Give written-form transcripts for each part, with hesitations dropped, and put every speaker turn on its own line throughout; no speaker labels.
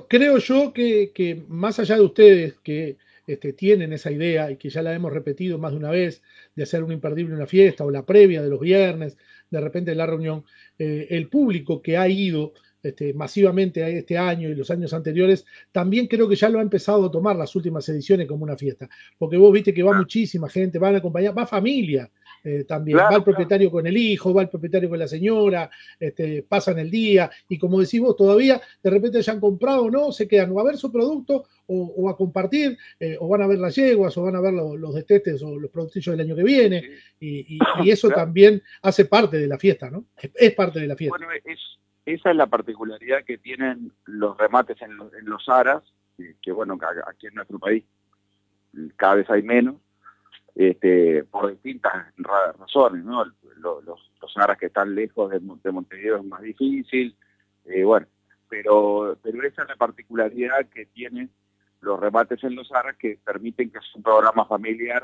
creo yo que más allá de ustedes que tienen esa idea y que ya la hemos repetido más de una vez, de hacer un imperdible una fiesta o la previa de los viernes, de repente la reunión, el público que ha ido masivamente a este año y los años anteriores, también creo que ya lo ha empezado a tomar las últimas ediciones como una fiesta, porque vos viste que va
Claro,
muchísima gente, van a acompañar, va familia. También va el
claro, claro.
propietario con el hijo, va el propietario con la señora, pasan el día y como decís vos, todavía de repente ya han comprado o no, se quedan o a ver su producto o a compartir, o van a ver las yeguas o van a ver los destetes o los productillos del año que
Sí,
viene
sí,
y eso
claro.
también hace parte de la fiesta, ¿no? Es parte de la fiesta.
Bueno, esa es la particularidad que tienen los remates en los aras, que bueno, aquí en nuestro país cada vez hay menos, por distintas razones, ¿no? Los aras que están lejos de Montevideo es más difícil, bueno, pero esa es la particularidad que tienen los remates en los aras que permiten que es un programa familiar,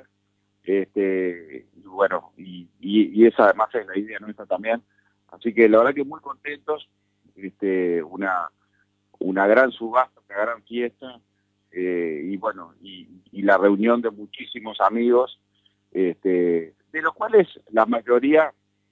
y bueno, y esa además es la idea nuestra también. Así que la verdad que muy contentos, una gran subasta, una gran fiesta, y bueno, y la reunión de muchísimos amigos, de los cuales la mayoría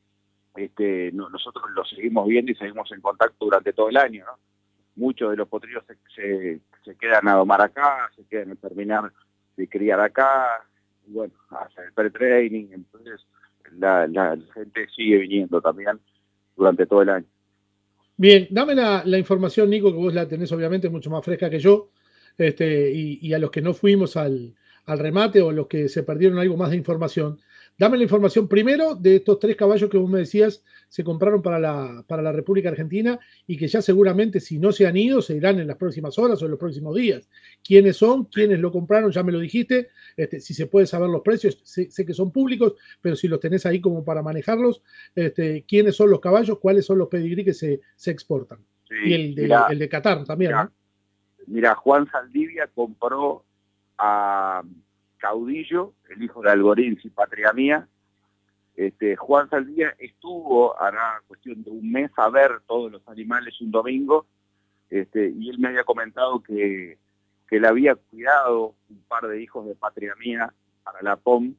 nosotros los seguimos viendo y seguimos en contacto durante todo el año, ¿no? Muchos de los potrillos se quedan a domar acá, se quedan a terminar de criar acá, y bueno, hasta el pre-training, entonces la gente sigue viniendo también durante todo el año.
Bien, dame la información, Nico, que vos la tenés obviamente mucho más fresca que yo, y a los que no fuimos al remate o los que se perdieron algo más de información, dame la información primero de estos 3 caballos que vos me decías se compraron para la República Argentina y que ya seguramente si no se han ido se irán en las próximas horas o en los próximos días. ¿Quiénes son? ¿Quiénes lo compraron? Ya me lo dijiste. Si se puede saber los precios, sé que son públicos, pero si los tenés ahí como para manejarlos, quiénes son los caballos, cuáles son los pedigrí que se exportan. Y
Sí,
el de Qatar también,
mira,
¿no?
mira, Juan Saldivia compró a Caudillo, el hijo de Algorín y patria mía. Juan Saldivia estuvo, hará cuestión de un mes, a ver todos los animales un domingo, y él me había comentado que le había cuidado un par de hijos de patria mía para la POM,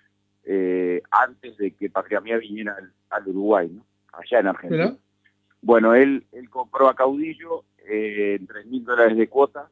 antes de que patria mía viniera al Uruguay, ¿no? Allá en Argentina.
¿Verdad?
Bueno, él compró a Caudillo en $3.000 de cuota,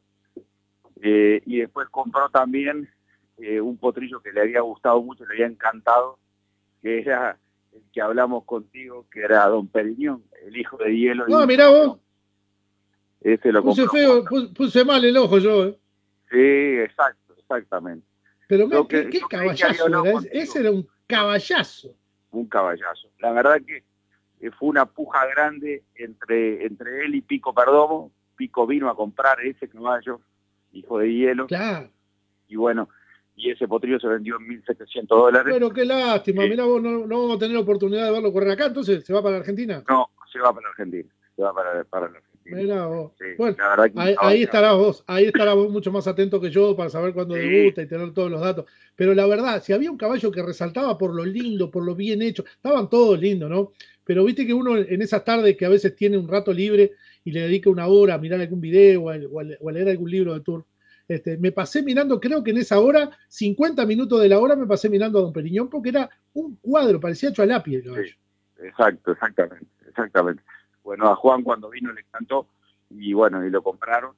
y después compró también un potrillo que le había gustado mucho, le había encantado, que era el que hablamos contigo, que era Don Periñón, el hijo de Hielo y
Ah,
Vino
mirá vos,
Campeón. Ese lo
puse
compró Juan
feo,
también.
puse mal el ojo yo, ¿eh?
Sí, exacto, exactamente.
Pero
Yo
qué
creí que había
caballazo
hablado
era, ese
contigo.
era un
Yo,
caballazo.
un caballazo. La verdad que fue una puja grande entre él y Pico Perdomo. Pico vino a comprar ese caballo, hijo de Hielo,
Claro.
y bueno, y ese potrillo se vendió en $1.700.
Bueno, qué lástima,
Eh,
mirá vos, no vamos a tener oportunidad de verlo correr acá, entonces se va para Argentina.
no, se va para Argentina, se va para la Argentina.
Mirá vos.
Sí,
Bueno,
la verdad que un caballazo.
ahí estarás vos mucho más atento que yo para saber cuándo
Sí,
debuta y tener todos los datos. Pero la verdad, si había un caballo que resaltaba por lo lindo, por lo bien hecho, estaban todos lindos, ¿no? Pero viste que uno en esas tardes que a veces tiene un rato libre y le dedica una hora a mirar algún video o a leer algún libro de tour, me pasé mirando, creo que en esa hora, 50 minutos de la hora me pasé mirando a Don Periñón porque era un cuadro, parecía hecho a lápiz el
sí,
caballo.
exacto, exactamente. Bueno, a Juan cuando vino le encantó, y bueno, y lo compraron.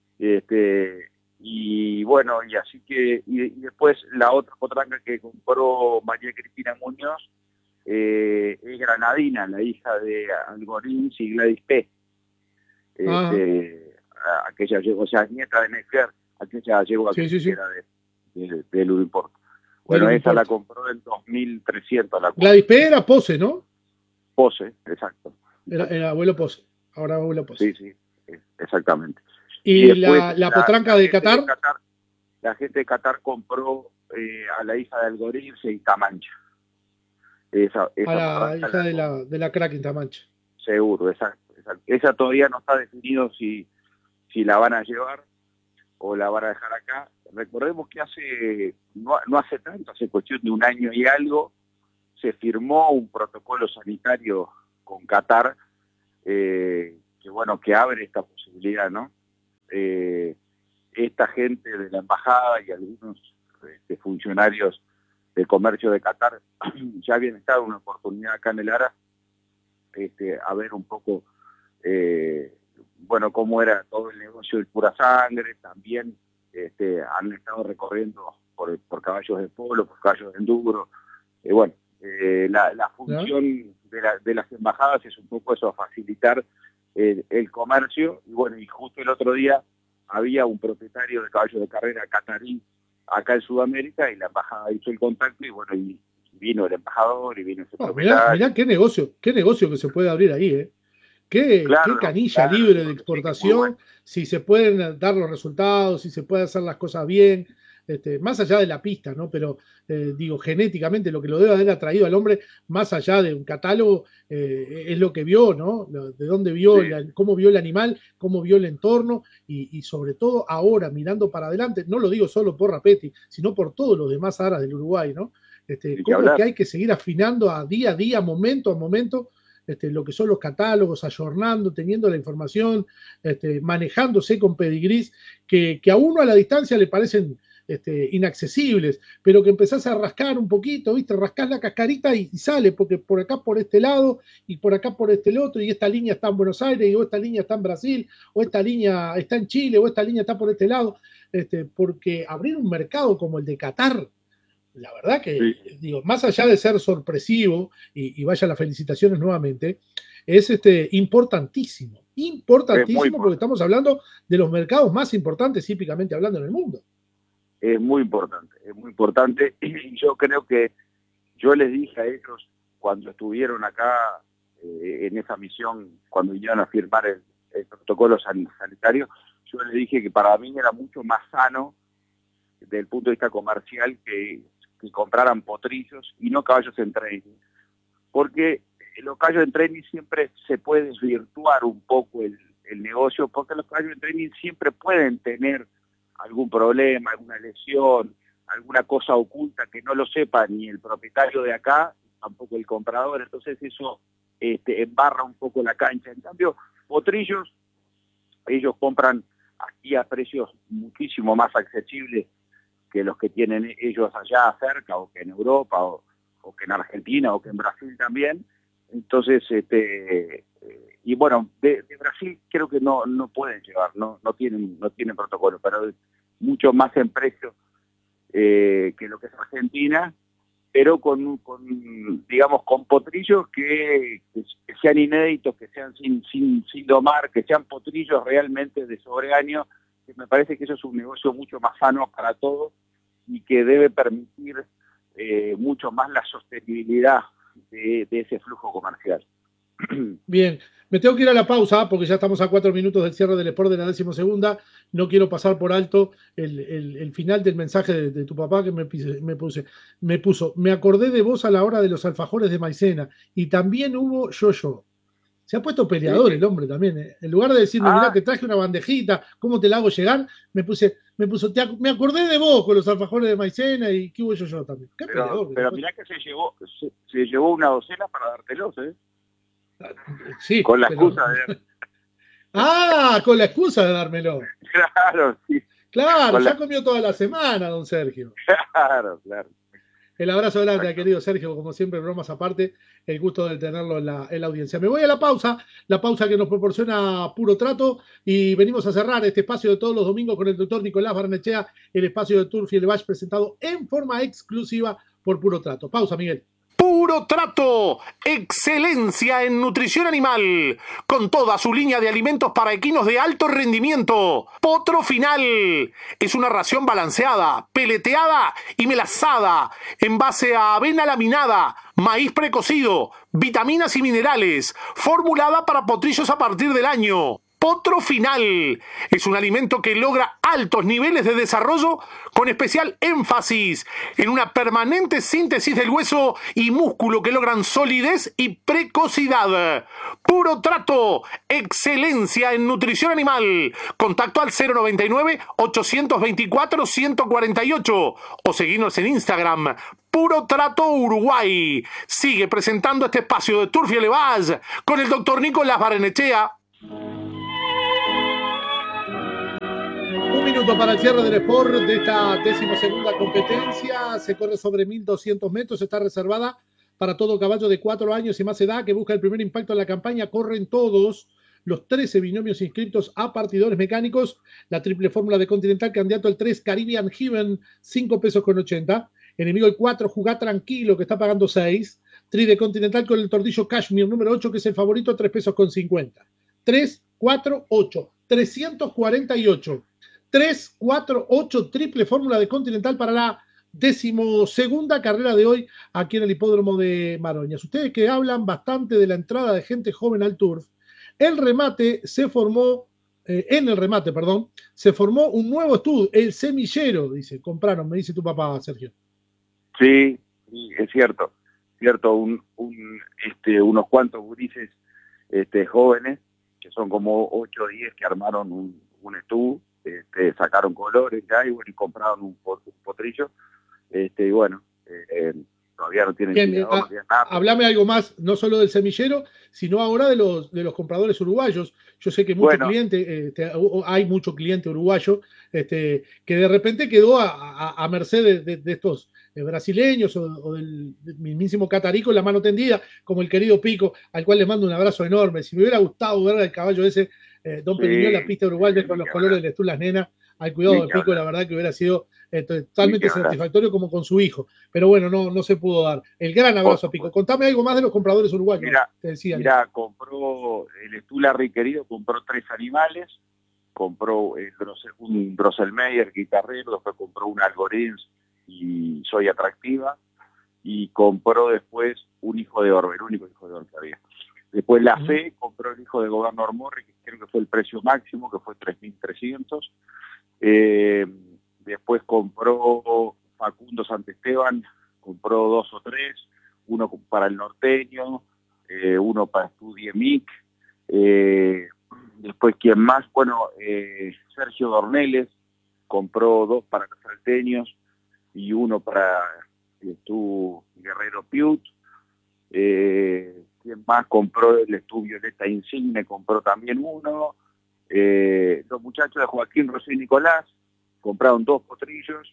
Y bueno, y así que, y después la otra potranca que compró María Cristina Muñoz, es granadina, la hija de Algorín y Gladys P.
Ajá,
Aquella llegó, o sea, nieta de Necker, aquella llegó
sí,
que
sí, sí,
era de Ludimport.
de lo
Bueno,
que
esa la
importa.
compró en 2.300 la cuota.
Gladys P era Pose, ¿no?
Pose, exacto, exacto.
Era abuelo Pose, ahora abuelo Pose.
Sí, sí, exactamente. Y
Y
después
la potranca de Qatar,
La gente de Qatar compró a la hija de Algoritmo y Tamancha.
a
Esa
la
potranca
hija
la compró.
de la Kraken Tamancha.
Seguro, exacto, exacto. Esa todavía no está definido si la van a llevar o la van a dejar acá. Recordemos que no hace tanto, hace cuestión de un año y algo, se firmó un protocolo sanitario con Qatar, que bueno, que abre esta posibilidad, ¿no? esta gente de la embajada y algunos funcionarios de comercio de Qatar ya habían estado una oportunidad acá en el ARA a ver un poco bueno, cómo era todo el negocio del pura sangre. También han estado recorriendo por caballos de polo, por caballos de enduro. Bueno, la función de las embajadas es un poco eso, facilitar el comercio. Y bueno, y justo el otro día había un propietario de caballos de carrera catarí acá en Sudamérica y la embajada hizo el contacto y bueno, y vino el embajador y vino ese propietario.
Mirá qué negocio que se puede abrir ahí, ¿eh? Qué canilla libre de exportación, si se pueden dar los resultados, si se puede hacer las cosas bien, más allá de la pista, ¿no? Pero digo, genéticamente lo que lo debe haber atraído al hombre, más allá de un catálogo, es lo que vio, ¿no? De dónde vio, cómo vio el animal, cómo vio el entorno y sobre todo ahora mirando para adelante, no lo digo solo por Rapetti, sino por todos los demás aras del Uruguay, ¿no? Cómo que hay que seguir afinando a día, momento a momento, lo que son los catálogos, ayornando, teniendo la información, manejándose con pedigrís que a uno a la distancia le parecen inaccesibles, pero que empezás a rascar un poquito, ¿viste? Rascás la cascarita y sale, porque por acá por este lado y por acá por este otro, y esta línea está en Buenos Aires, o esta línea está en Brasil, o esta línea está en Chile, o esta línea está por este lado, porque abrir un mercado como el de Qatar, la verdad que, digo, más allá de ser sorpresivo, y vaya las felicitaciones nuevamente, es importantísimo, porque estamos hablando de los mercados más importantes, hípicamente hablando, en el mundo.
Es muy importante, y yo creo que yo les dije a ellos cuando estuvieron acá en esa misión, cuando vinieron a firmar el protocolo sanitario, yo les dije que para mí era mucho más sano desde el punto de vista comercial que compraran potrillos y no caballos en training, porque los caballos en training siempre se puede desvirtuar un poco el negocio, porque los caballos en training siempre pueden tener algún problema, alguna lesión, alguna cosa oculta que no lo sepa ni el propietario de acá, tampoco el comprador. Entonces eso embarra un poco la cancha. En cambio, potrillos, ellos compran aquí a precios muchísimo más accesibles que los que tienen ellos allá cerca, o que en Europa, o que en Argentina, o que en Brasil también. Entonces, y bueno, de Brasil creo que no pueden llevar, no tienen protocolo, pero mucho más en precio que lo que es Argentina, pero con digamos, con potrillos que sean inéditos, que sean sin domar, que sean potrillos realmente de sobreaño. Me parece que eso es un negocio mucho más sano para todos y que debe permitir mucho más la sostenibilidad de ese flujo comercial.
Bien, me tengo que ir a la pausa porque ya estamos a 4 minutos del cierre del Sport de la 12ª. No quiero pasar por alto el final del mensaje de tu papá que me puso. Me acordé de vos a la hora de los alfajores de maicena y también hubo yo. Se ha puesto peleador el hombre también. En lugar de decirme, mirá, te traje una bandejita, ¿cómo te la hago llegar? Me puso, me acordé de vos con los alfajores de maicena y que hubo yo también. ¿Qué
pero mirá que se llevó una docena para dártelos, ¿eh?
Sí,
con la excusa de...
con la excusa de dármelo.
Claro, sí.
Claro, ya comió toda la semana, don Sergio.
Claro.
El abrazo grande, querido Sergio, como siempre, bromas aparte, el gusto de tenerlo en la audiencia. Me voy a la pausa que nos proporciona Puro Trato, y venimos a cerrar este espacio de todos los domingos con el doctor Nicolás Barnechea, el espacio de Turf y el Bash presentado en forma exclusiva por Puro Trato. Pausa, Miguel.
Puro Trato, excelencia en nutrición animal, con toda su línea de alimentos para equinos de alto rendimiento. Potro Final es una ración balanceada, peleteada y melazada, en base a avena laminada, maíz precocido, vitaminas y minerales, formulada para potrillos a partir del año. Potro Final es un alimento que logra altos niveles de desarrollo con especial énfasis en una permanente síntesis del hueso y músculo que logran solidez y precocidad. Puro Trato, excelencia en nutrición animal. Contacto al 099-824-148 o seguirnos en Instagram. Puro Trato Uruguay. Sigue presentando este espacio de Turf y Elevage con el doctor Nicolás Barnechea.
Minuto para el cierre del Sport de esta 12ª competencia. Se corre sobre 1.200 metros. Está reservada para todo caballo de 4 años y más edad que busca el primer impacto en la campaña. Corren todos los 13 binomios inscritos a partidores mecánicos. La triple fórmula de Continental, candidato el 3, Caribbean Heaven, 5 pesos con 80. Enemigo el 4, Jugá Tranquilo, que está pagando 6. Tri de Continental con el tordillo Cashmere número 8, que es el favorito, 3 pesos con 50. 3, 4, 8. 348. 3, 4, 8, triple fórmula de Continental para la 12ª carrera de hoy aquí en el hipódromo de Maroñas. Ustedes que hablan bastante de la entrada de gente joven al Turf, en el remate se formó un nuevo estudio, el Semillero, dice, compraron, me dice tu papá, Sergio.
Sí, es cierto, unos cuantos gurises jóvenes, que son como 8 o 10 que armaron un estudio, sacaron colores ya y bueno, y compraron un potrillo, y bueno, todavía no tienen
nada. Háblame algo más, no solo del Semillero, sino ahora de los compradores uruguayos. Yo sé que hay mucho cliente uruguayo que de repente quedó a merced de estos brasileños o del mismísimo Catarico en la mano tendida, como el querido Pico, al cual les mando un abrazo enorme. Si me hubiera gustado ver al caballo ese, Don Periñón, la pista uruguaya con los colores del Estul Las Nenas, al cuidado de Pico, la verdad que hubiera sido totalmente satisfactorio como con su hijo. Pero bueno, no se pudo dar. El gran abrazo a Pico. Contame algo más de los compradores uruguayos.
Mira, compró el Estul Larry querido, compró 3 animales, compró un Drosselmeyer guitarrero, después compró un Algorins y Soy Atractiva, y compró después un hijo de Orbe, el único hijo de Orbe que había. Después la Fe compró el hijo de Gobernador Morri, que creo que fue el precio máximo, que fue 3.300. Después compró Facundo Santesteban, compró 2 o 3, uno para el norteño, uno para Estudie Mic. Después, ¿quién más? Bueno, Sergio Dorneles compró 2 para los salteños y uno para tu Guerrero Piut. ¿Quién más compró el estudio Violeta Insigne? Compró también uno. Los muchachos de Joaquín, Rosé y Nicolás compraron 2 potrillos.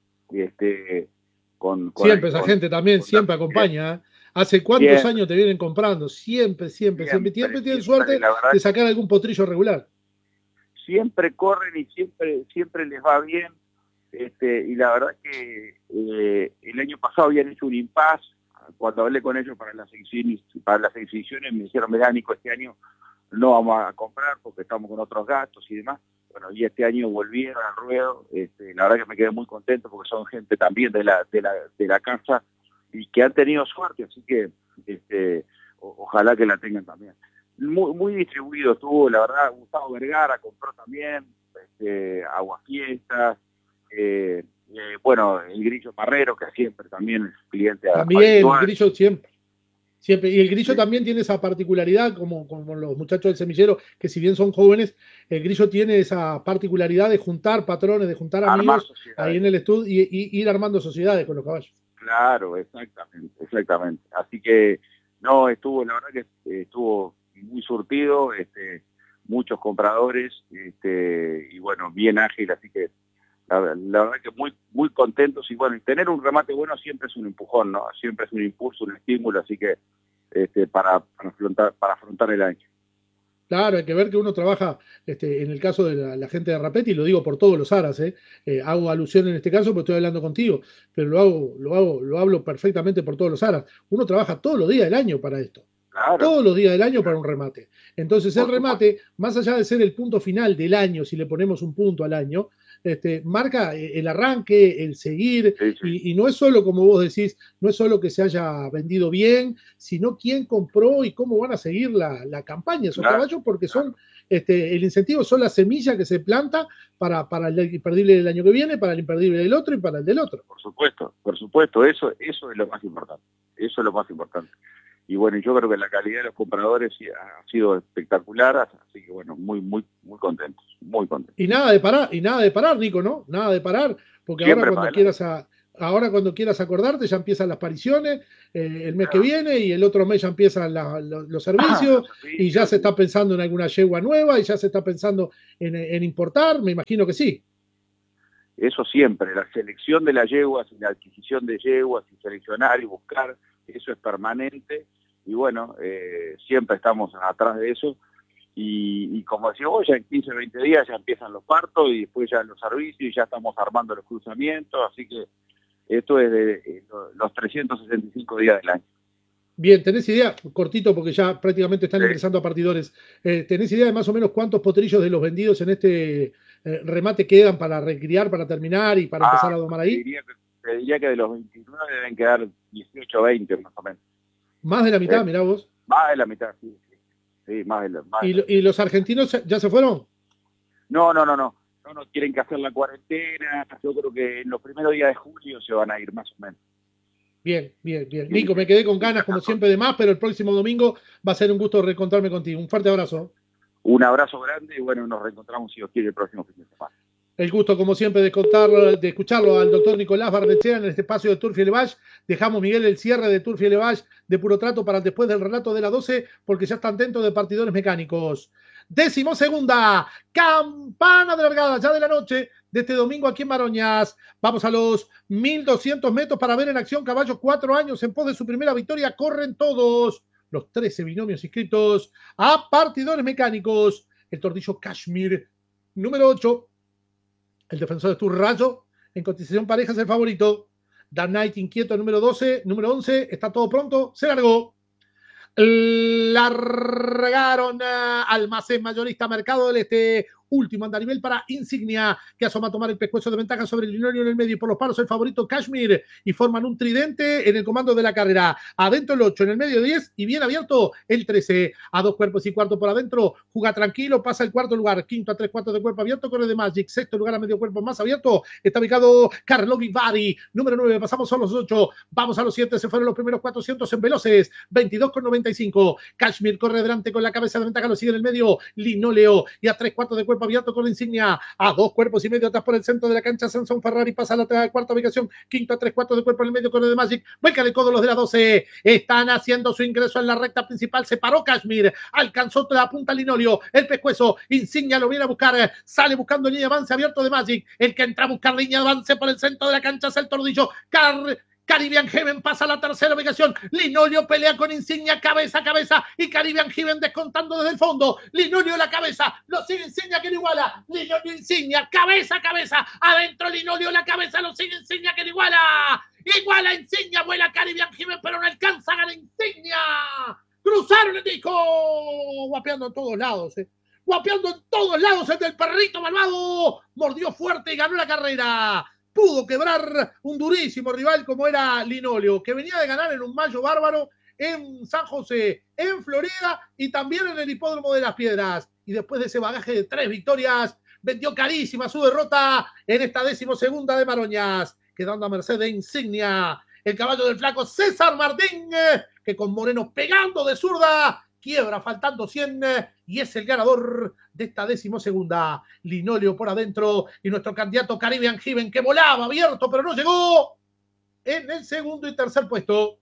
Siempre esa gente también siempre acompaña. ¿Hace cuántos años te vienen comprando? Siempre tienen suerte de sacar algún potrillo regular.
Siempre corren y siempre les va bien. Y la verdad que el año pasado habían hecho un impasse. Cuando hablé con ellos para las exhibiciones me dijeron, mirá, Nico, este año no vamos a comprar porque estamos con otros gastos y demás. Bueno, y este año volvieron al ruedo. La verdad que me quedé muy contento porque son gente también de la casa y que han tenido suerte, así que ojalá que la tengan también. Muy distribuido estuvo, la verdad. Gustavo Vergara compró también, Aguafiestas, bueno, el Grillo Marrero, que siempre también es cliente.
También, el Grillo siempre. Y el Grillo también tiene esa particularidad, como los muchachos del Semillero, que si bien son jóvenes, el Grillo tiene esa particularidad de juntar patrones, de juntar amigos ahí en el estudio y ir armando sociedades con los caballos.
Claro, exactamente. Así que, no, la verdad que estuvo muy surtido, muchos compradores, y bueno, bien ágil, así que la verdad que muy contentos. Y bueno, y tener un remate bueno siempre es un empujón, ¿no? Siempre es un impulso, un estímulo, así que para afrontar el año.
Claro, hay que ver que uno trabaja, en el caso de la gente de Rapetti, y lo digo por todos los aras, hago alusión en este caso porque estoy hablando contigo, pero lo hablo perfectamente por todos los aras. Uno trabaja todos los días del año para esto. Claro. Todos los días del año para un remate. Entonces el remate, más allá de ser el punto final del año, si le ponemos un punto al año, marca el arranque, el seguir, sí. Y no es solo, como vos decís, no es solo que se haya vendido bien, sino quién compró y cómo van a seguir la campaña esos caballos, porque son el incentivo, son la semilla que se planta para el imperdible del año que viene, para el imperdible del otro y para el del otro.
Por supuesto, eso es lo más importante. Y bueno, yo creo que la calidad de los compradores ha sido espectacular, así que bueno, muy contentos, muy contentos.
Y nada de parar, Nico, ¿no? Nada de parar, porque ahora cuando quieras acordarte ya empiezan las apariciones, el mes que viene, y el otro mes ya empiezan los servicios, y ya se está pensando en alguna yegua nueva, y ya se está pensando en importar, me imagino que sí.
Eso siempre, la selección de las yeguas y la adquisición de yeguas y seleccionar y buscar, eso es permanente y bueno, siempre estamos atrás de eso y como decía vos, ya en 15 o 20 días ya empiezan los partos y después ya los servicios y ya estamos armando los cruzamientos, así que esto es de los 365 días del año.
Bien, ¿tenés idea, cortito porque ya prácticamente están ingresando a partidores, ¿tenés idea de más o menos cuántos potrillos de los vendidos en este remate quedan para recriar, para terminar y para empezar a domar ahí?
Te diría que de los 29 deben quedar 18 o 20 más o menos.
¿Más de la mitad, mirá vos?
Más de la mitad, sí. Sí, más de la mitad.
¿Y los argentinos ya se fueron?
No, tienen que hacer la cuarentena, yo creo que en los primeros días de julio se van a ir más o menos.
Bien. Nico, me quedé con ganas como siempre de más, pero el próximo domingo va a ser un gusto reencontrarme contigo. Un fuerte abrazo.
Un abrazo grande y bueno, nos reencontramos si Dios quiere el próximo fin de semana.
El gusto, como siempre, de escucharlo al doctor Nicolás Barnechea en este espacio de Turf y Elevage. Dejamos, Miguel, el cierre de Turf y Elevage de Puro Trato para después del relato de la 12, porque ya están dentro de partidores mecánicos. 12ª campana de largada ya de la noche de este domingo aquí en Maroñas. Vamos a los 1200 metros para ver en acción caballos 4 años en pos de su primera victoria. Corren todos los 13 binomios inscritos a partidores mecánicos. El tordillo Kashmir, número 8. El defensor de Turrayo, en cotización pareja es el favorito. Dan Knight inquieto, número 12. Número 11, está todo pronto, se largó. Largaron Almacén Mayorista Mercado del Este. Último andarivel para Insignia, que asoma a tomar el pescuezo de ventaja sobre el Linorio en el medio y por los palos el favorito Kashmir, y forman un tridente en el comando de la carrera. Adentro el 8, en el medio 10 y bien abierto el 13. A 2 cuerpos y cuarto por adentro, juega tranquilo, pasa el cuarto lugar. Quinto a 3 cuartos de cuerpo abierto, corre de Magic. Sexto lugar a medio cuerpo más abierto, está ubicado Carlo Vivari. Número 9, pasamos a los 8, vamos a los 7, se fueron los primeros 400 en veloces, 22,95. Kashmir corre delante con la cabeza de ventaja, lo sigue en el medio Linoleo, y a 3 cuartos de cuerpo abierto con Insignia. A 2 cuerpos y medio atrás por el centro de la cancha Samson Ferrari, pasa a la cuarta ubicación. Quinto a 3 cuartos de cuerpo en el medio con el de Magic. Vuelca de codo los de la 12. Están haciendo su ingreso en la recta principal. Se paró Kashmir, alcanzó la punta Linoleo, el pescuezo. Insignia lo viene a buscar, sale buscando línea de avance abierto de Magic. El que entra a buscar línea de avance por el centro de la cancha es el tordillo Caribbean Heaven pasa a la tercera ubicación. Linoleo pelea con Insignia cabeza a cabeza y Caribbean Heaven descontando desde el fondo. Linoleo la cabeza, lo sigue Insignia que lo iguala. Linoleo Insignia cabeza a cabeza. Adentro Linoleo la cabeza, lo sigue Insignia que lo iguala. Iguala Insignia, vuela Caribbean Heaven, pero no alcanza a ganar Insignia. Cruzaron el disco. Guapeando en todos lados, Guapeando en todos lados el del perrito malvado. Mordió fuerte y ganó la carrera. Pudo quebrar un durísimo rival como era Linoleo, que venía de ganar en un mayo bárbaro en San José, en Florida y también en el Hipódromo de las Piedras. Y después de ese bagaje de 3 victorias, vendió carísima su derrota en esta 12ª de Maroñas, quedando a merced de Insignia. El caballo del flaco César Martín, que con Moreno pegando de zurda, quiebra faltando 100 y es el ganador de esta 12ª. Linoleo por adentro y nuestro candidato Caribbean Heaven, que volaba abierto pero no llegó, en el segundo y tercer puesto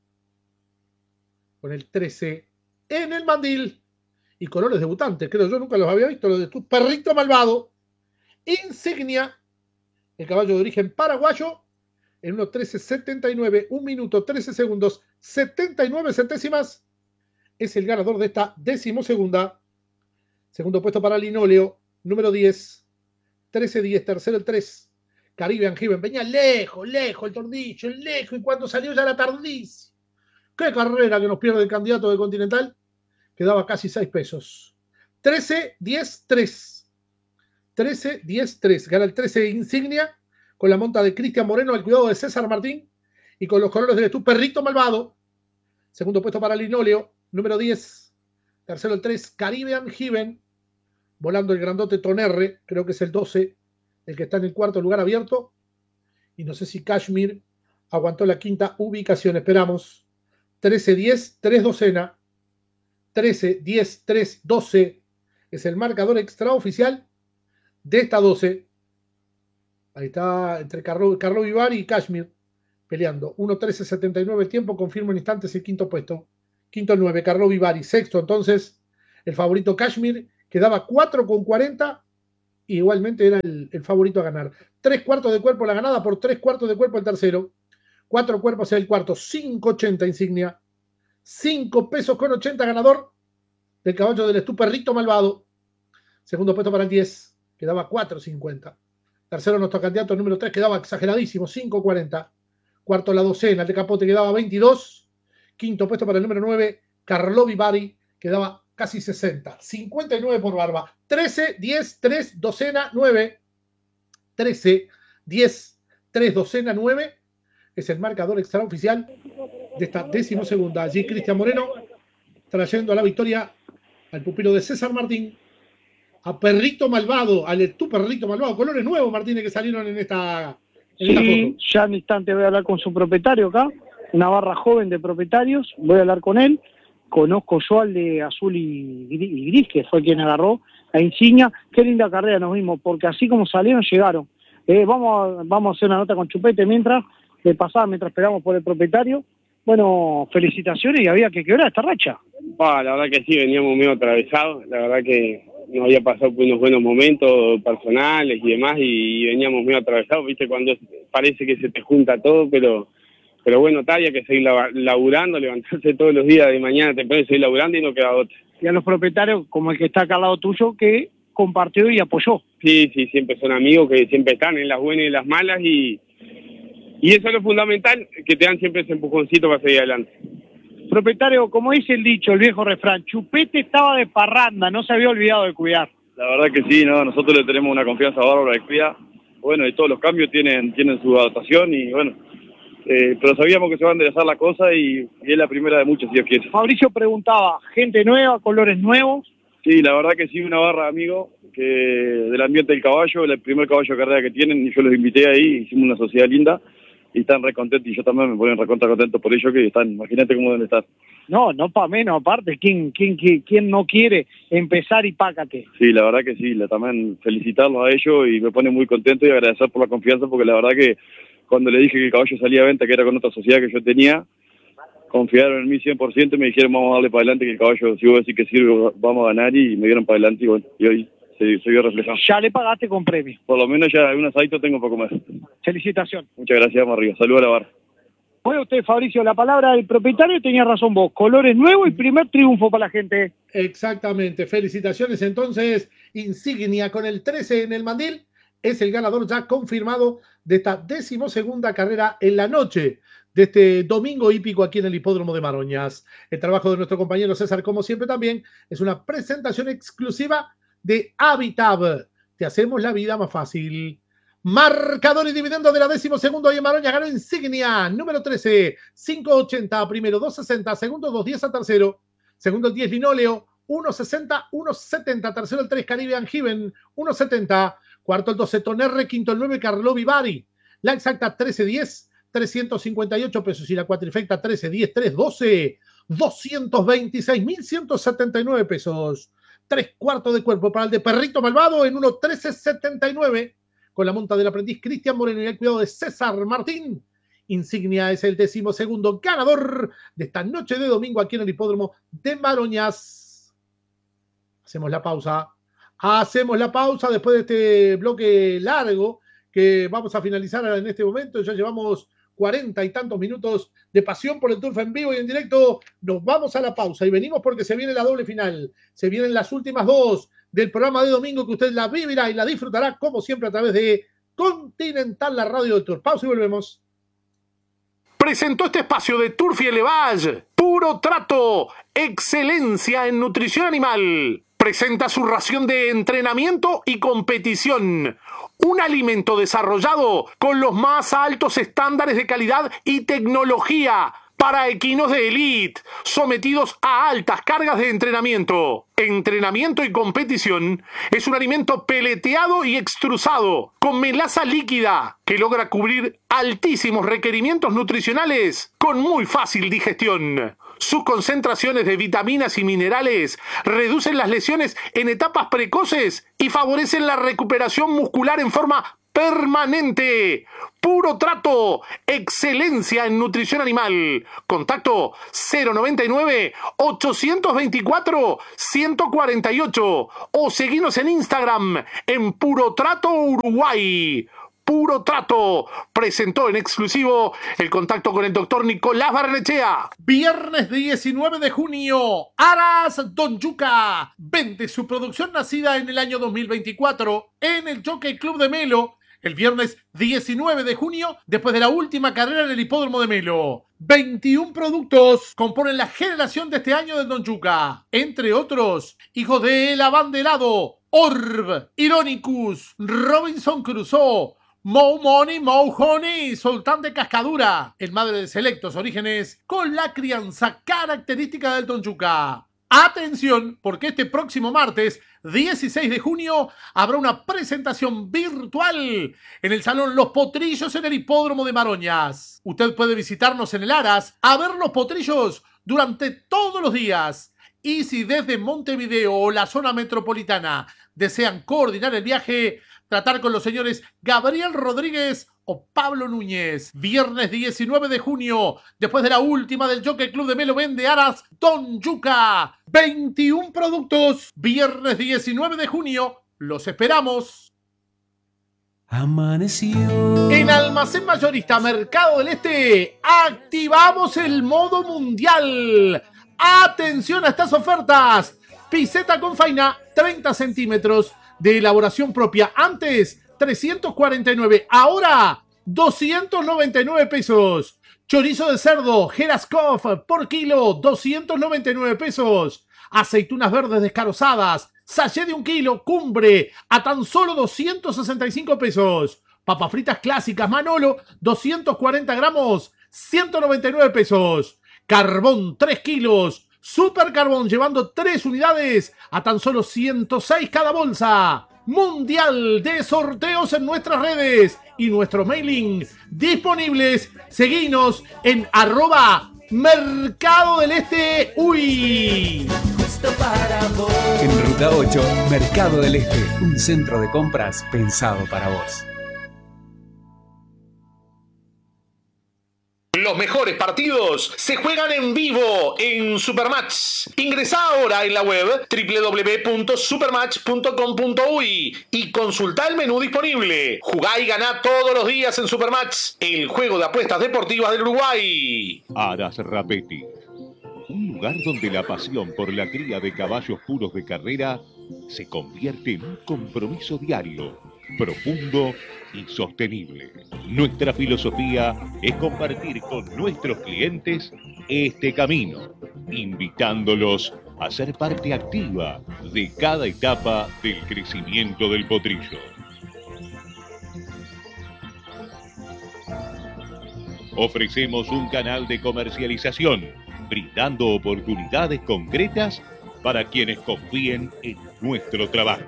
con el 13 en el mandil y colores debutantes, creo yo nunca los había visto, los de tu perrito malvado. Insignia, el caballo de origen paraguayo, en 1:13.79, 1 minuto 13 segundos 79 centésimas, es el ganador de esta 12ª. Segundo puesto para Linoleo, número 10, 13-10, tercero el 3, Caribbean Heaven. Venía lejos el tordillo, lejos, y cuando salió ya era tardísimo. Qué carrera que nos pierde el candidato de Continental, que daba casi 6 pesos. 13-10-3. 13-10-3. Gana el 13 Insignia, con la monta de Cristian Moreno, al cuidado de César Martín, y con los colores del tu perrito malvado. Segundo puesto para Linoleo, número 10. Tercero el 3, Caribbean Heaven, volando el grandote Tonerre, creo que es el 12, el que está en el cuarto lugar abierto. Y no sé si Kashmir aguantó la quinta ubicación, esperamos. 13-10, 3 docena. 13-10, 3, 12 es el marcador extraoficial de esta 12. Ahí está entre Carlo Vivari y Kashmir peleando. 1:13.79 el tiempo, confirmo en instantes el quinto puesto. Quinto el 9, Carlo Vivari. Sexto entonces el favorito Kashmir, que daba 4,40 igualmente era el favorito a ganar. 3/4 de cuerpo la ganada, por 3/4 de cuerpo el tercero. 4 cuerpos el cuarto, 5.80 Insignia. 5 pesos con 80 ganador del caballo del Estú Perrito Malvado. Segundo puesto para el 10, que daba 4.50. Tercero nuestro candidato número 3, que daba exageradísimo, 5.40. Cuarto la docena, el de Capote, que daba 22. Quinto puesto para el número 9, Carlo Vivari, que daba casi 60. 59 por Barba. 13, 10, 3, docena, 9. 13, 10, 3, docena, 9. Es el marcador extraoficial de esta 12ª. Allí Cristian Moreno trayendo a la victoria al pupilo de César Martín, a Perrito Malvado, al Estú Perrito Malvado. Colores nuevos, Martínez, que salieron en esta
foto. Ya en instante voy a hablar con su propietario acá, una barra joven de propietarios, voy a hablar con él. Conozco yo al de azul y gris, que fue quien agarró a Insignia. Qué linda carrera nos vimos, porque así como salieron, llegaron. Vamos a hacer una nota con Chupete mientras esperamos por el propietario. Bueno, felicitaciones, y había que quebrar esta racha.
La verdad que sí, veníamos medio atravesados, la verdad que nos había pasado por unos buenos momentos personales y demás, y veníamos medio atravesados, viste, cuando parece que se te junta todo, pero bueno, había que seguir laburando, levantarse todos los días de mañana temprano y seguir laburando, y no queda otra.
Y a los propietarios, como el que está acá al lado tuyo, que compartió y apoyó.
Sí, siempre son amigos que siempre están en las buenas y en las malas, y eso es lo fundamental, que te dan siempre ese empujoncito para seguir adelante.
Propietario, como dice el dicho, el viejo refrán, Chupete estaba de parranda, no se había olvidado de cuidar.
La verdad que sí, ¿no? Nosotros le tenemos una confianza bárbara de cuidar. Bueno, y todos los cambios tienen su adaptación, y bueno, pero sabíamos que se va a enderezar la cosa, y es la primera de muchas, si Dios quiere.
Fabricio preguntaba, gente nueva, colores nuevos.
Sí, la verdad que sí, una barra de amigos que del ambiente del caballo, el primer caballo de carrera que tienen, y yo los invité ahí, hicimos una sociedad linda, y están re contentos, y yo también me ponen recontra contento por ello, que están, imagínate cómo deben estar.
No para menos, aparte, ¿quién no quiere empezar y pácate?
Sí, la verdad que sí, también felicitarlos a ellos, y me pone muy contento, y agradecer por la confianza, porque la verdad que cuando le dije que el caballo salía a venta, que era con otra sociedad que yo tenía, confiaron en mí 100%, y me dijeron vamos a darle para adelante, que el caballo, si vos decís que sirve, vamos a ganar, y me dieron para adelante, y bueno, y hoy se vio reflejado.
Ya le pagaste con premio.
Por lo menos ya un asadito tengo para comer.
Felicitación.
Muchas gracias, vamos arriba. Saludos a la barra.
Fue usted, Fabricio, la palabra del propietario, tenía razón vos. Colores nuevos y primer triunfo para la gente.
Exactamente. Felicitaciones entonces. Insignia con el 13 en el mandil. Es el ganador ya confirmado de esta 12ª carrera en la noche de este domingo hípico aquí en el Hipódromo de Maroñas. El trabajo de nuestro compañero César, como siempre también, es una presentación exclusiva de Habitab. Te hacemos la vida más fácil. Marcador y dividendo de la 12ª hoy en Maroña. Ganó Insignia, número 13, 5.80, primero 2.60, segundo 2.10 a tercero, segundo el 10 Linóleo, 1.60, 1.70, tercero el 3 Caribbean Given, 1.70, cuarto el 12 Tonerre, quinto el 9 Carlo Vivari, la exacta 13.10, 358 pesos, y la cuatrifecta 13.10, 3.12, 226.179 pesos. 3/4 de cuerpo para el de Perrito Malvado en 1.13.79, con la monta del aprendiz Cristian Moreno y el cuidado de César Martín. Insignia es el 12º ganador de esta noche de domingo aquí en el Hipódromo de Maroñas. Hacemos la pausa después de este bloque largo que vamos a finalizar en este momento. Ya llevamos 40 y tantos minutos de pasión por el Turf en vivo y en directo. Nos vamos a la pausa y venimos porque se viene la doble final. Se vienen las últimas dos del programa de domingo, que usted la vivirá y la disfrutará como siempre a través de Continental, la radio del Turf. Pausa y volvemos.
Presentó este espacio de Turf y Elevage. Puro trato. Excelencia en nutrición animal. Presenta su ración de entrenamiento y competición. Un alimento desarrollado con los más altos estándares de calidad y tecnología para equinos de elite, sometidos a altas cargas de entrenamiento. Entrenamiento y competición es un alimento peleteado y extrusado, con melaza líquida, que logra cubrir altísimos requerimientos nutricionales con muy fácil digestión. Sus concentraciones de vitaminas y minerales reducen las lesiones en etapas precoces y favorecen la recuperación muscular en forma permanente. Puro Trato, excelencia en nutrición animal. Contacto 099-824-148 o seguinos en Instagram en Puro Trato Uruguay. Puro Trato presentó en exclusivo el contacto con el doctor Nicolás Barrenechea.
Viernes 19 de junio, Aras Don Yuca vende su producción nacida en el año 2024 en el Jockey Club de Melo. El viernes 19 de junio, después de la última carrera en el hipódromo de Melo. 21 productos componen la generación de este año del Don Yuca. Entre otros, hijos de El Abanderado, Orb, Ironicus, Robinson Crusoe, Mo Money, Mo Honey, Sultán de Cascadura, el madre de selectos orígenes, con la crianza característica del Don Yuca. Atención, porque este próximo martes, 16 de junio, habrá una presentación virtual en el Salón Los Potrillos en el Hipódromo de Maroñas. Usted puede visitarnos en el Aras a ver los potrillos durante todos los días. Y si desde Montevideo o la zona metropolitana desean coordinar el viaje, tratar con los señores Gabriel Rodríguez o Pablo Núñez. Viernes 19 de junio, después de la última del Jockey Club de Melo, vende Aras Don Yuca. 21 productos. Viernes 19 de junio, los esperamos.
Amaneció.
En Almacén Mayorista Mercado del Este, activamos el modo mundial. Atención a estas ofertas. Piseta con faina, 30 centímetros de elaboración propia. Antes, 349, ahora 299 pesos. Chorizo de cerdo Geraskov por kilo, 299 pesos. Aceitunas verdes descarozadas, sachet de 1 kilo, Cumbre, a tan solo 265 pesos. Papas fritas clásicas Manolo, 240 gramos, 199 pesos. Carbón 3 kilos, Super Carbón llevando 3 unidades, a tan solo 106 cada bolsa. Mundial de sorteos en nuestras redes y nuestro mailing disponibles. Seguinos en @Mercado del Este UI.
En Ruta 8, Mercado del Este, un centro de compras pensado para vos.
Los mejores partidos se juegan en vivo en Supermatch. Ingresá ahora en la web www.supermatch.com.uy y consultá el menú disponible. Jugá y ganá todos los días en Supermatch, el juego de apuestas deportivas del Uruguay.
Aras Rapetti, un lugar donde la pasión por la cría de caballos puros de carrera se convierte en un compromiso diario, profundo y sostenible. Nuestra filosofía es compartir con nuestros clientes este camino, invitándolos a ser parte activa de cada etapa del crecimiento del potrillo. Ofrecemos un canal de comercialización, brindando oportunidades concretas para quienes confíen en nuestro trabajo.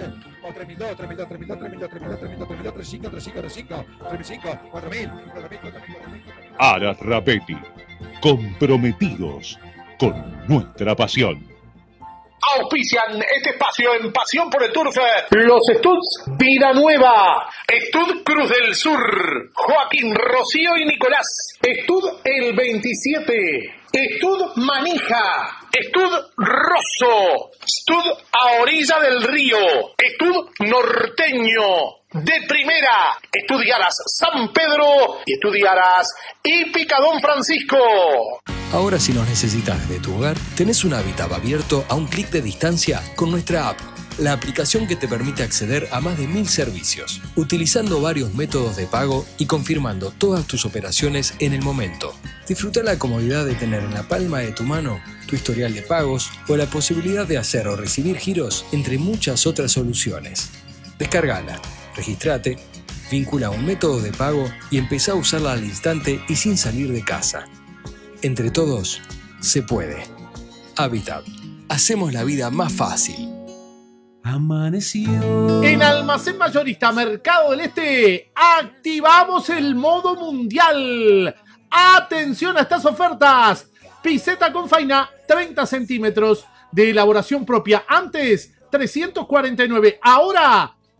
Aras Rapetti, comprometidos con nuestra pasión.
Auspician este espacio en Pasión por el Turf los Studs Vida Nueva, Stud Cruz del Sur, Joaquín, Rocío y Nicolás, Stud El 27, Stud Manija, Stud Rosso, Stud a orilla del río, Stud Norteño, de primera, Estudiaras San Pedro y Estudiaras y Picadón Francisco.
Ahora si nos necesitas de tu hogar, tenés un Habitat abierto a un clic de distancia con nuestra app, la aplicación que te permite acceder a más de 1000 servicios, utilizando varios métodos de pago y confirmando todas tus operaciones en el momento. Disfruta la comodidad de tener en la palma de tu mano tu historial de pagos o la posibilidad de hacer o recibir giros, entre muchas otras soluciones. Descárgala, registrate, vincula un método de pago y empezá a usarla al instante y sin salir de casa. Entre todos, se puede. Habitat. Hacemos la vida más fácil.
Amaneció.
En Almacén Mayorista Mercado del Este, activamos el modo mundial. Atención a estas ofertas. Piseta con faina, 30 centímetros de elaboración propia. Antes, 349. Ahora,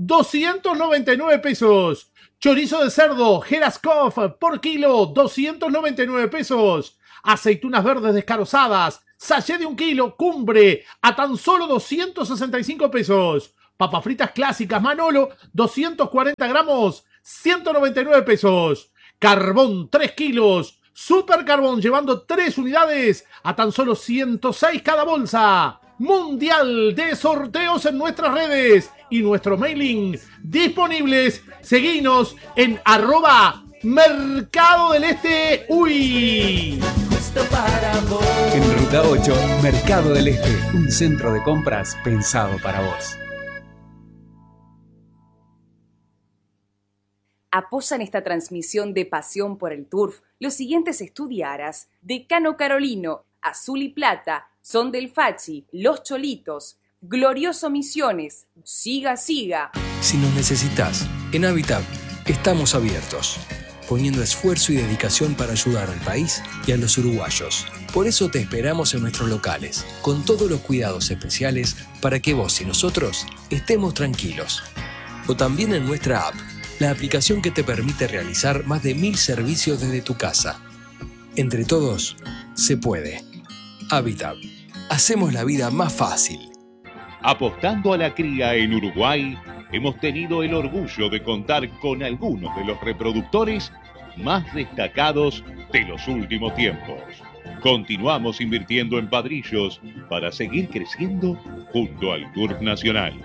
299 pesos. Chorizo de cerdo Geraskov por kilo, 299 pesos. Aceitunas verdes descarozadas, sachet de 1 kilo, Cumbre, a tan solo 265 pesos. Papas fritas clásicas Manolo, 240 gramos, 199 pesos. Carbón 3 kilos, Super Carbón llevando 3 unidades, a tan solo 106 cada bolsa. Mundial de sorteos en nuestras redes y nuestro mailing disponibles. Seguinos en @Mercado del Este UI.
En Ruta 8, Mercado del Este, un centro de compras pensado para vos.
Apoyan esta transmisión de Pasión por el Turf los siguientes estudiaras: Decano Carolino, Azul y Plata, Son del Fachi, Los Cholitos, Glorioso Misiones, Siga Siga.
Si nos necesitas, en Habitat estamos abiertos, poniendo esfuerzo y dedicación para ayudar al país y a los uruguayos. Por eso te esperamos en nuestros locales, con todos los cuidados especiales para que vos y nosotros estemos tranquilos. O también en nuestra app, la aplicación que te permite realizar más de 1000 servicios desde tu casa. Entre todos, se puede. Habitat. Hacemos la vida más fácil.
Apostando a la cría en Uruguay, hemos tenido el orgullo de contar con algunos de los reproductores más destacados de los últimos tiempos. Continuamos invirtiendo en padrillos para seguir creciendo junto al Turf Nacional.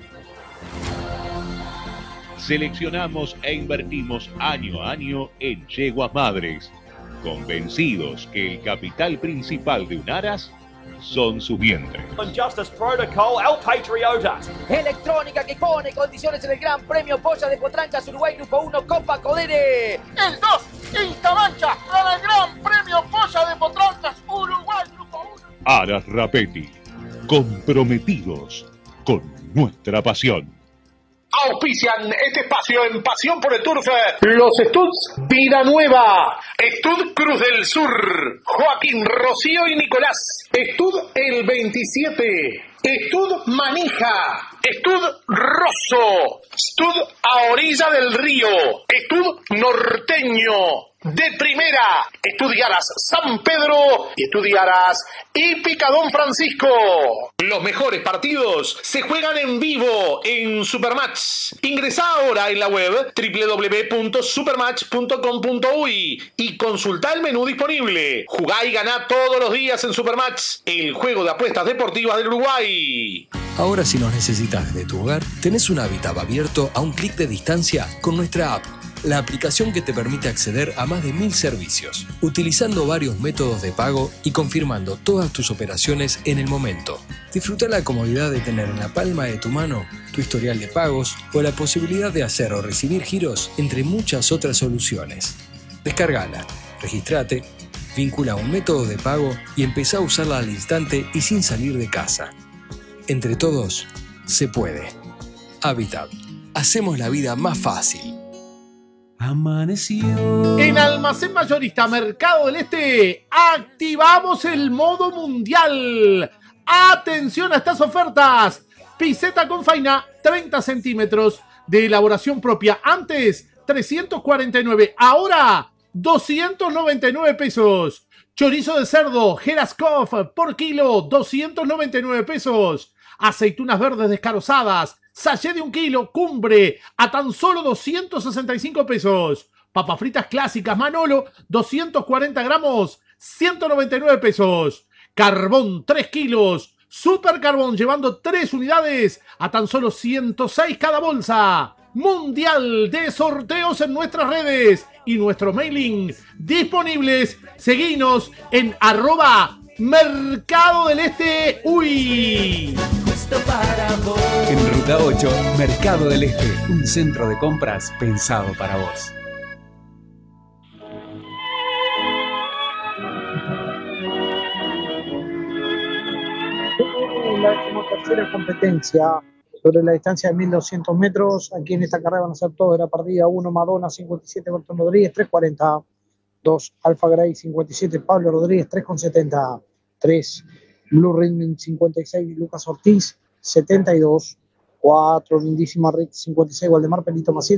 Seleccionamos e invertimos año a año en yeguas madres, convencidos que el capital principal de un aras son sus vientres.
Justice Protocol, El Patriota.
Electrónica que pone condiciones en el Gran Premio Polla de Potrancas Uruguay Grupo 1 Copa Codere.
El 2, Instamancha, para el Gran Premio Polla de Potrancas Uruguay Grupo 1.
Aras Rapetti, comprometidos con nuestra pasión.
Auspician este espacio en Pasión por el Turf los Studs Vida Nueva, Stud Cruz del Sur, Joaquín, Rocío y Nicolás, Stud El 27, Stud Manija, Stud Rosso, Stud A Orilla del Río, Stud Norteño. De primera, estudiarás San Pedro y estudiarás Hípica Don Francisco. Los mejores partidos se juegan en vivo en Supermatch. Ingresá ahora en la web www.supermatch.com.uy y consultá el menú disponible. Jugá y ganá todos los días en Supermatch, el juego de apuestas deportivas del Uruguay.
Ahora, si nos necesitas desde tu hogar, tenés un Habitat abierto a un clic de distancia con nuestra app, la aplicación que te permite acceder a más de 1000 servicios, utilizando varios métodos de pago y confirmando todas tus operaciones en el momento. Disfruta la comodidad de tener en la palma de tu mano tu historial de pagos o la posibilidad de hacer o recibir giros, entre muchas otras soluciones. Descárgala, registrate, vincula un método de pago y empezá a usarla al instante y sin salir de casa. Entre todos, se puede. Habitat. Hacemos la vida más fácil.
Amaneció.
En Almacén Mayorista Mercado del Este activamos el modo mundial. Atención a estas ofertas. Piseta con faina 30 centímetros de elaboración propia. Antes 349, ahora 299 pesos. Chorizo de cerdo Geraskov por kilo 299 pesos. Aceitunas verdes descarozadas, sachet de 1 kilo, Cumbre, a tan solo 265 pesos. Papas fritas clásicas Manolo, 240 gramos, 199 pesos. Carbón 3 kilos, Super Carbón llevando 3 unidades, a tan solo 106 cada bolsa. Mundial de sorteos en nuestras redes y nuestro mailing disponibles. Seguinos en @Mercado del Este UI.
En Ruta 8, Mercado del Este, un centro de compras pensado para vos.
La 13ª competencia sobre la distancia de 1200 metros. Aquí en esta carrera van a ser todos de la partida. 1 Madonna 57, Bertón Rodríguez 3.40. 2 Alfa Gray 57, Pablo Rodríguez 3.70. 3 Blue Ring 56, Lucas Ortiz 72.
4, Lindísima Rick 56, Waldemar Pelito Maciel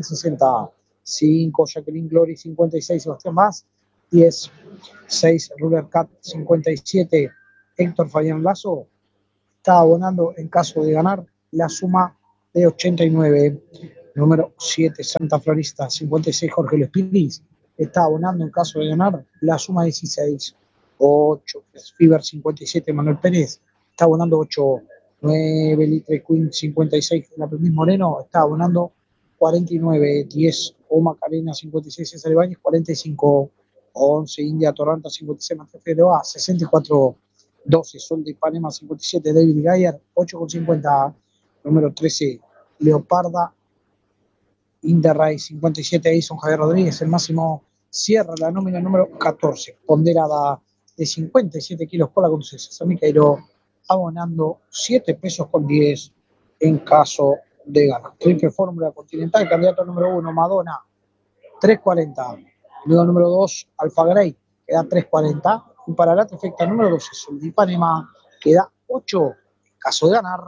65, Jacqueline Glory 56, Sebastián Más 10, 6, Ruler Cat 57, Héctor Fabián Lazo está abonando en caso de ganar la suma de 89. Número 7, Santa Florista 56, Jorge Luis Piris está abonando en caso de ganar la suma 16. 8, Fever 57, Manuel Pérez está abonando 8. 9, Litre Queen 56, la Permis Moreno está abonando 49. 10, O Macarena 56, César Ibáñez 45. 11, India Torranta 56, Mateo Figueroa 64. 12, Sol de Ipanema 57, David Gayer 8,50. Número 13, Leoparda Interray 57, Edison Javier Rodríguez. El máximo cierra la nómina número 14, ponderada de 57 kilos por la Concesa San Micaelo, abonando 7 pesos con 10 en caso de ganar. Triple Fórmula Continental, candidato número 1, Madonna, 3.40. Luego número 2, Alfa Grey, que da 3.40. Y para la trifecta número 12, Sol de Ipanema, que da 8 en caso de ganar.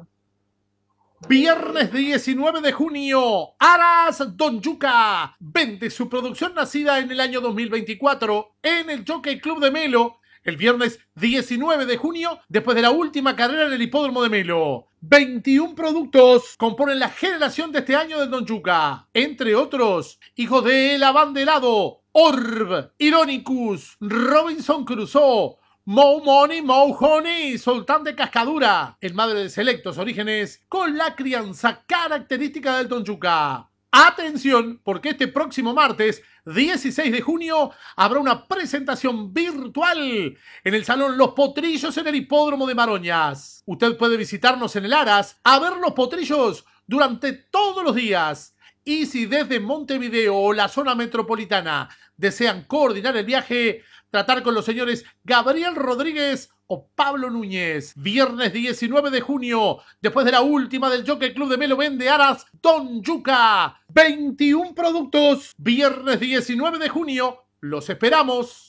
Viernes 19 de junio, Aras Don Yuca vende su producción nacida en el año 2024 en el Jockey Club de Melo. El viernes 19 de junio, después de la última carrera en el hipódromo de Melo. 21 productos componen la generación de este año del Don Yuca. Entre otros, hijos de El Abanderado, Orb, Ironicus, Robinson Crusoe, Mo Money, Mo Honey, Sultán de Cascadura, el madre de selectos orígenes, con la crianza característica del Don Yuca. Atención, porque este próximo martes 16 de junio habrá una presentación virtual en el Salón Los Potrillos en el Hipódromo de Maroñas. Usted puede visitarnos en el Aras a ver los potrillos durante todos los días. Y si desde Montevideo o la zona metropolitana desean coordinar el viaje, tratar con los señores Gabriel Rodríguez o Pablo Núñez. Viernes 19 de junio, después de la última del Jockey Club de Melo, vende Aras Don Yuca. 21 productos. Viernes 19 de junio, los esperamos.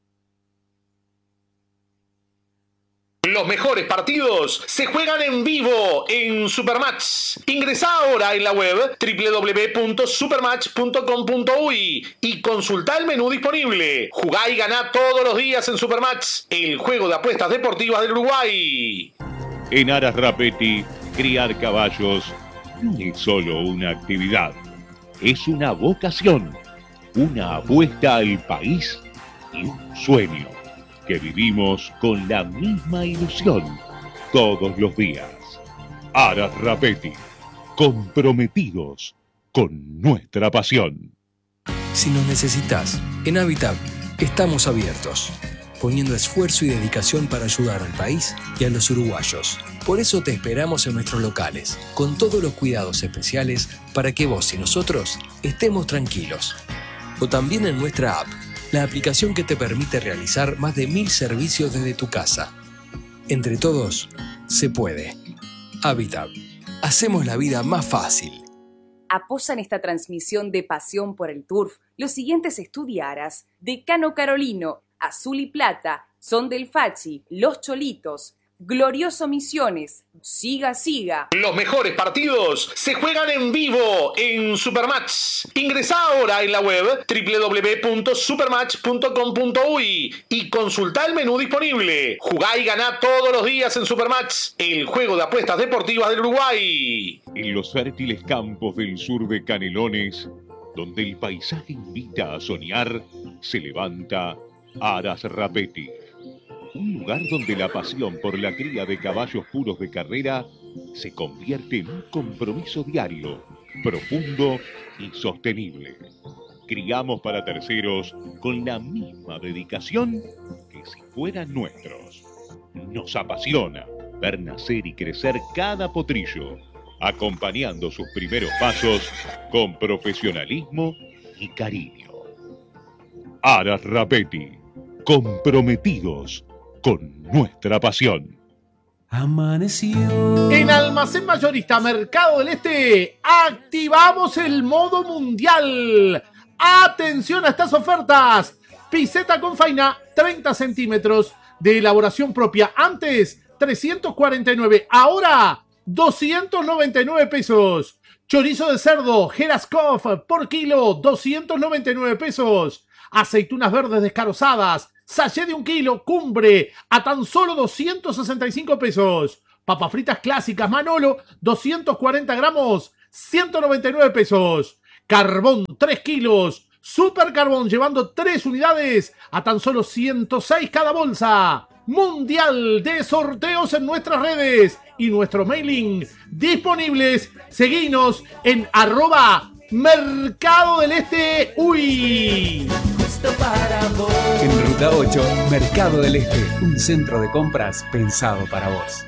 Los mejores partidos se juegan en vivo en Supermatch. Ingresá ahora en la web www.supermatch.com.uy y consultá el menú disponible. Jugá y ganá todos los días en Supermatch, el juego de apuestas deportivas del Uruguay.
En Aras Rapetti, criar caballos no es solo una actividad, es una vocación, una apuesta al país y un sueño que vivimos con la misma ilusión todos los días. Aras Rapetti, comprometidos con nuestra pasión.
Si nos necesitas, en Habitat estamos abiertos, poniendo esfuerzo y dedicación para ayudar al país y a los uruguayos. Por eso te esperamos en nuestros locales, con todos los cuidados especiales para que vos y nosotros estemos tranquilos. O también en nuestra app, la aplicación que te permite realizar más de 1000 servicios desde tu casa. Entre todos, se puede. Habitat. Hacemos la vida más fácil.
Apoyan esta transmisión de Pasión por el Turf los siguientes estudiaras: Decano Carolino, Azul y Plata, Son del Fachi, Los Cholitos, Glorioso Misiones, Siga Siga.
Los mejores partidos se juegan en vivo en Supermatch. Ingresá ahora en la web www.supermatch.com.uy y consultá el menú disponible. Jugá y ganá todos los días en Supermatch, el juego de apuestas deportivas del Uruguay.
En los fértiles campos del sur de Canelones, donde el paisaje invita a soñar, se levanta Aras Rapetti. Un lugar donde la pasión por la cría de caballos puros de carrera se convierte en un compromiso diario, profundo y sostenible. Criamos para terceros con la misma dedicación que si fueran nuestros. Nos apasiona ver nacer y crecer cada potrillo, acompañando sus primeros pasos con profesionalismo y cariño. Aras Rapetti, comprometidos con nuestra pasión.
Amaneció. En Almacén Mayorista Mercado del Este activamos el modo mundial. Atención a estas ofertas. Piseta con faina 30 centímetros de elaboración propia. Antes 349, ahora
299 pesos. Chorizo de cerdo Geraskov por kilo, 299 pesos. Aceitunas verdes descarozadas, sachet de 1 kilo, Cumbre, a tan solo 265 pesos. Papas fritas clásicas Manolo, 240 gramos, 199 pesos. Carbón 3 kilos, Super Carbón llevando 3 unidades, a tan solo 106 cada bolsa. Mundial de sorteos en nuestras redes y nuestro mailing disponibles. Seguinos en @Mercado del Este UI.
En Ruta 8, Mercado del Este, un centro de compras pensado para vos.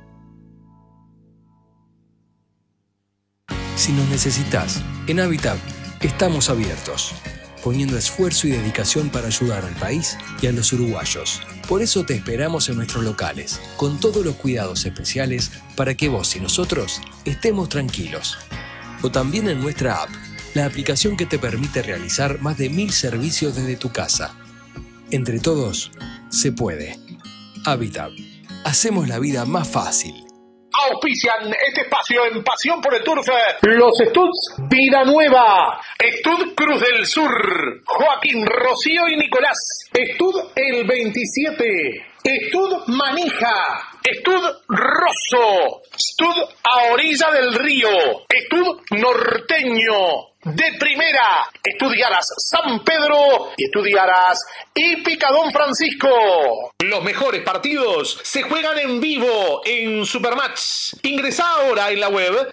Si nos necesitas, en Habitat estamos abiertos, poniendo esfuerzo y dedicación para ayudar al país y a los uruguayos. Por eso te esperamos en nuestros locales, con todos los cuidados especiales para que vos y nosotros estemos tranquilos. O también en nuestra app, la aplicación que te permite realizar más de 1000 servicios desde tu casa. Entre todos, se puede. Habitat. Hacemos la vida más fácil.
Auspician este espacio en Pasión por el Turf los Studs Vida Nueva, Stud Cruz del Sur, Joaquín, Rocío y Nicolás, Stud El 27, Stud Manija, Stud Rosso, Stud a orilla del río, Stud Norteño. De primera, estudiarás San Pedro y estudiarás Hípica Don Francisco. Los mejores partidos se juegan en vivo en Supermatch. Ingresá ahora en la web